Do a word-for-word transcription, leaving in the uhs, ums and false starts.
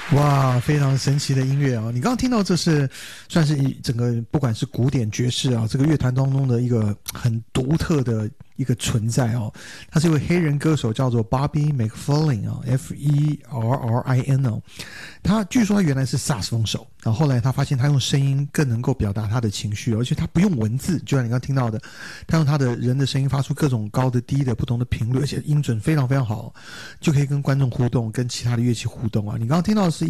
哇，非常神奇的音乐啊！你刚刚听到这是算是一整个不管是古典爵士啊，这个乐团当中的一个很独特的一个存在哦。他是一位黑人歌手，叫做 Bobby McFerrin 啊 ，F E R R I N 哦。他据说他原来是萨克斯风手，然后后来他发现他用声音更能够表达他的情绪，而且他不用文字，就像你刚刚听到的，他用他的人的声音发出各种高的、低的不同的频率，而且音准非常非常好，就可以跟观众互动，跟其他的乐器互动啊。你刚刚听到的是